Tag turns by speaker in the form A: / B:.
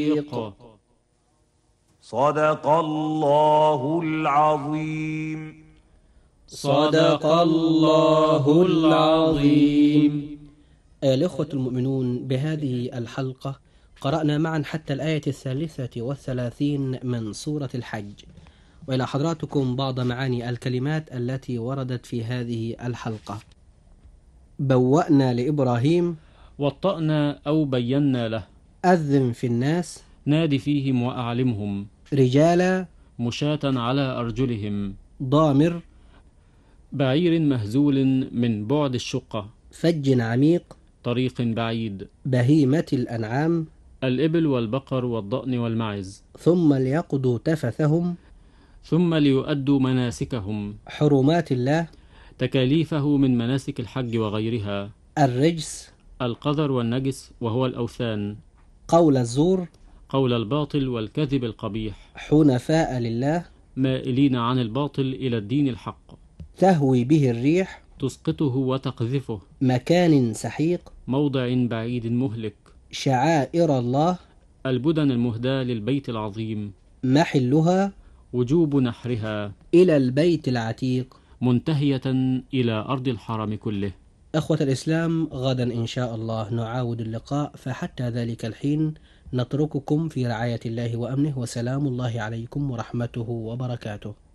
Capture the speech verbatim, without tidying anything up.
A: صدق الله العظيم.
B: صدق الله العظيم.
C: الإخوة المؤمنون، بهذه الحلقة قرأنا معا حتى الآية الثالثة والثلاثين من سورة الحج، وإلى حضراتكم بعض معاني الكلمات التي وردت في هذه الحلقة. بوأنا لإبراهيم،
B: وطأنا أو بينا له.
C: أذن في الناس،
B: نادي فيهم وأعلمهم.
C: رجالا،
B: مشاة على أرجلهم.
C: ضامر،
B: بعير مهزول من بعد الشقة.
C: فج عميق،
B: طريق بعيد.
C: بهيمة الأنعام،
B: الإبل والبقر والضأن والمعز.
C: ثم ليقضوا تفثهم،
B: ثم ليؤدوا مناسكهم.
C: حرمات الله،
B: تكاليفه من مناسك الحج وغيرها.
C: الرجس،
B: القذر والنجس وهو الأوثان.
C: قول الزور،
B: قول الباطل والكذب القبيح.
C: حنفاء لله،
B: مائلين عن الباطل إلى الدين الحق.
C: تهوي به الريح،
B: تسقطه وتقذفه.
C: مكان سحيق،
B: موضع بعيد مهلك.
C: شعائر الله،
B: البدن المهداة للبيت العظيم.
C: محلها،
B: وجوب نحرها.
C: إلى البيت العتيق،
B: منتهية إلى أرض الحرم كله.
C: أخوة الإسلام، غدا إن شاء الله نعاود اللقاء، فحتى ذلك الحين نترككم في رعاية الله وأمنه، وسلام الله عليكم ورحمته وبركاته.